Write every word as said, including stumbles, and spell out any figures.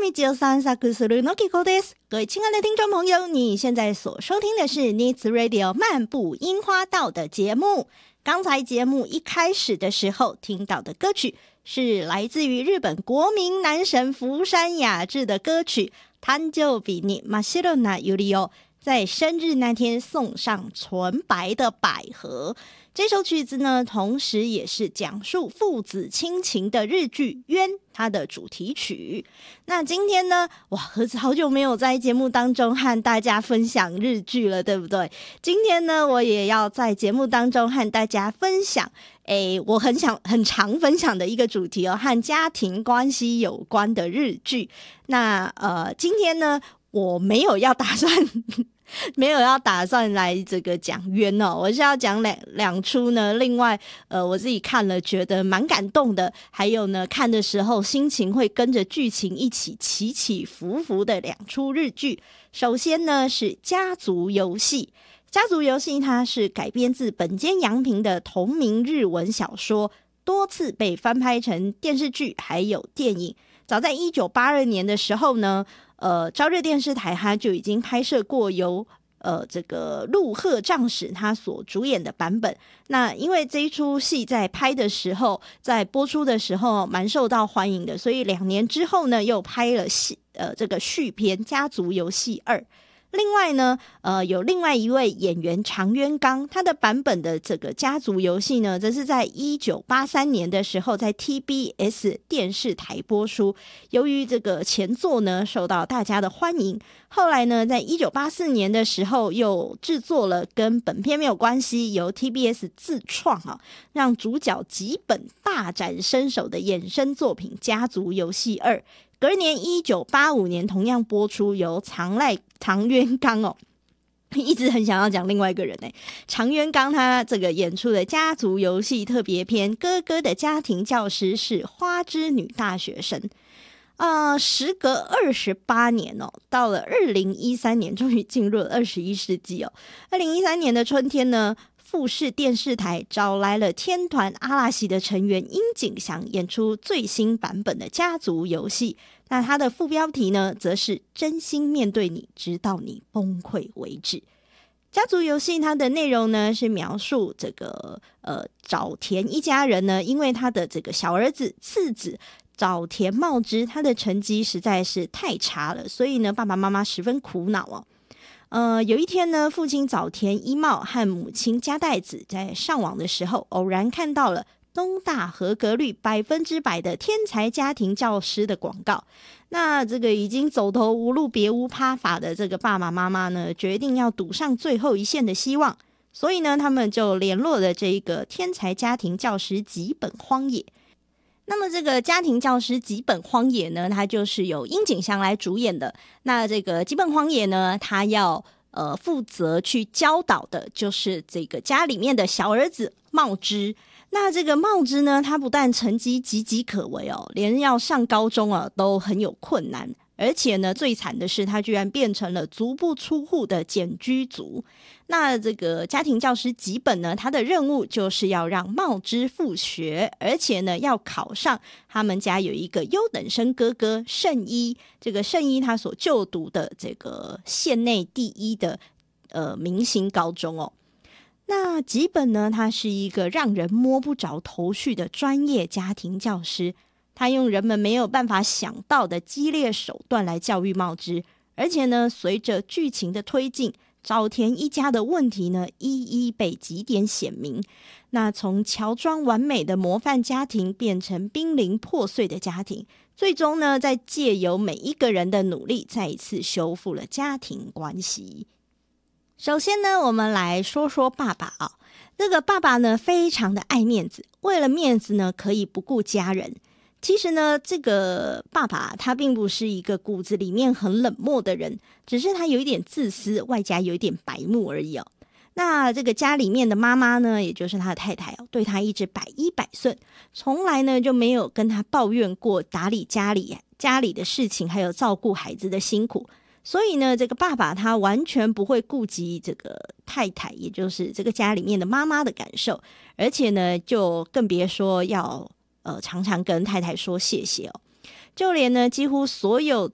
道散策するのきこです。各位亲爱的听众朋友，你现在所收听的是 Needs Radio 漫步樱花道的节目。刚才节目一开始的时候听到的歌曲是来自于日本国民男神福山雅治的歌曲誕生日に真っ白なユリを，在生日那天送上纯白的百合。这首曲子呢，同时也是讲述父子亲情的日剧《冤》它的主题曲。那今天呢，哇，盒子好久没有在节目当中和大家分享日剧了，对不对？今天呢，我也要在节目当中和大家分享，诶，我很想很常分享的一个主题哦，和家庭关系有关的日剧。那呃，今天呢，我没有要打算。没有要打算来这个讲冤哦，我是要讲两两出呢。另外，呃，我自己看了觉得蛮感动的，还有呢，看的时候心情会跟着剧情一起起起伏伏的两出日剧。首先呢是《家族游戏》，《家族游戏》它是改编自本间洋平的同名日文小说，多次被翻拍成电视剧还有电影。早在一九八二年的时候呢。呃，朝日电视台它就已经拍摄过由呃这个陆鹤丈史他所主演的版本。那因为这一出戏在拍的时候，在播出的时候蛮受到欢迎的，所以两年之后呢，又拍了戏呃这个续篇《家族游戏二》。另外呢，呃，有另外一位演员长渊刚，他的版本的这个家族游戏呢，则是在一九八三年的时候在 T B S 电视台播出。由于这个前作呢受到大家的欢迎，后来呢，在一九八四年的时候又制作了跟本片没有关系，由 T B S 自创啊，让主角吉本大展身手的衍生作品《家族游戏二》。隔年一九八五年同样播出，由长濑长渊刚哦，一直很想要讲另外一个人哎，长渊刚他这个演出的家族游戏特别篇，哥哥的家庭教师是花之女大学生。呃，时隔二十八年哦，到了二零一三年，终于进入了二十一世纪哦。二零一三年的春天呢，富士电视台找来了天团阿拉西的成员樱井翔演出最新版本的家族游戏。那它的副标题呢，则是真心面对你，直到你崩溃为止。家族游戏它的内容呢，是描述这个呃早田一家人呢，因为他的这个小儿子次子早田茂之，他的成绩实在是太差了，所以呢，爸爸妈妈十分苦恼哦。呃，有一天呢，父亲早田一茂和母亲加代子在上网的时候，偶然看到了东大合格率百分之百的天才家庭教师的广告。那这个已经走投无路别无他法的这个爸爸妈妈呢，决定要赌上最后一线的希望，所以呢，他们就联络了这个天才家庭教师吉本荒野。那么这个家庭教师吉本荒野呢，它就是由樱井翔来主演的。那这个吉本荒野呢，他要呃负责去教导的就是这个家里面的小儿子茂之。那这个茂之呢，他不但成绩岌岌可危哦，连要上高中啊都很有困难，而且呢，最惨的是他居然变成了足不出户的简居族。那这个家庭教师吉本呢，他的任务就是要让茂之复学，而且呢，要考上他们家有一个优等生哥哥圣一，这个圣一他所就读的这个县内第一的呃明星高中哦。那吉本呢，他是一个让人摸不着头绪的专业家庭教师，他用人们没有办法想到的激烈手段来教育茂之，而且呢，随着剧情的推进，早田一家的问题呢，一一被几点显明。那从乔装完美的模范家庭变成濒临破碎的家庭，最终呢，在借由每一个人的努力，再一次修复了家庭关系。首先呢，我们来说说爸爸啊、哦。这个爸爸呢，非常的爱面子，为了面子呢，可以不顾家人。其实呢，这个爸爸他并不是一个骨子里面很冷漠的人，只是他有一点自私，外加有一点白目而已哦。那这个家里面的妈妈呢，也就是他的太太哦，对他一直百依百顺，从来呢就没有跟他抱怨过打理家里家里的事情，还有照顾孩子的辛苦。所以呢，这个爸爸他完全不会顾及这个太太，也就是这个家里面的妈妈的感受，而且呢，就更别说要呃常常跟太太说谢谢哦。就连呢，几乎所有